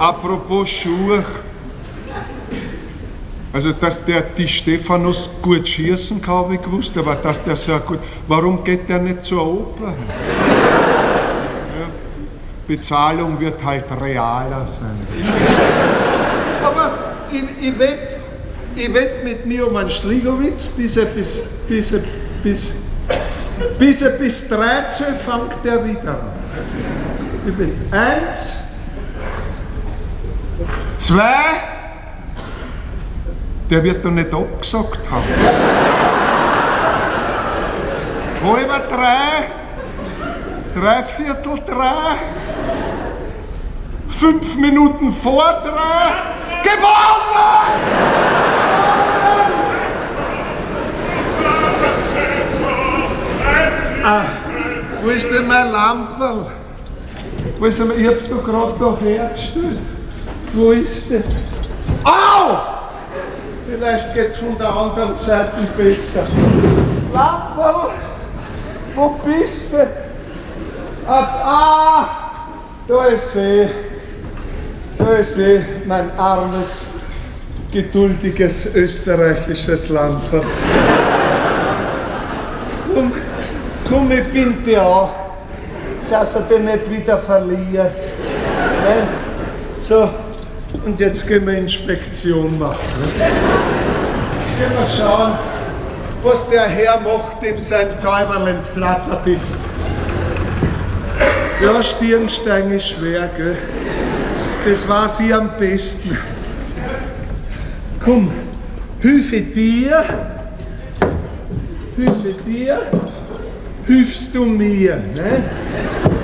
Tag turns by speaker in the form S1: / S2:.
S1: Apropos Schuhe. Also, dass der Di Stephanus gut schießen kann, habe ich gewusst, aber dass der so gut. Warum geht der nicht zur Oper? Ja, Bezahlung wird halt realer sein. Aber ich wett mit mir um einen Schligowitz, bis er bis 13 fängt der wieder an. Ich wett 1, 2. Der wird doch nicht abgesagt haben. Halber 3, 3/4 3, 5 Minuten vor 3, gewonnen! Wo ist denn mein Lamperl? Ich hab's doch gerade da hergestellt. Wo ist der? Au! Vielleicht geht's von der anderen Seite besser. Lamperl, wo bist du? Da ist sie. Da ist sie, mein armes, geduldiges österreichisches Lamperl. Komm, ich bind dich an, dass er dich nicht wieder verliert. Ne? So. Und jetzt gehen wir Inspektion machen. Gehen wir schauen, was der Herr macht, dem sein Täuberl entflattert ist. Ja, Stirnstein ist schwer, gell? Das weiß ich am besten. Komm, hilfe dir, hilfst du mir, ne?